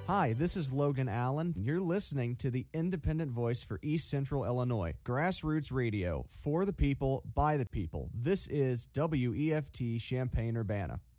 Hi, this is Logan Allen. You're listening to the independent voice for East Central Illinois, Grassroots Radio, for the people, by the people. This is WEFT Champaign-Urbana.